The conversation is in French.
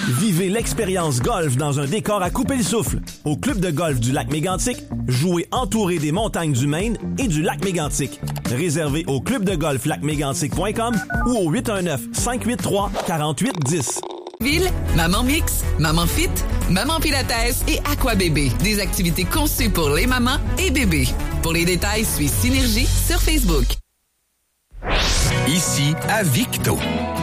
Vivez l'expérience golf dans un décor à couper le souffle. Au club de golf du lac Mégantic, jouez entouré des montagnes du Maine et du lac Mégantic. Réservé au clubdegolflacmégantic.com ou au 819-583-4810. Ville, Maman Mix, Maman Fit, Maman Pilates et Aquabébé. Des activités conçues pour les mamans et bébés. Pour les détails, suis Synergie sur Facebook. Ici, à Victo.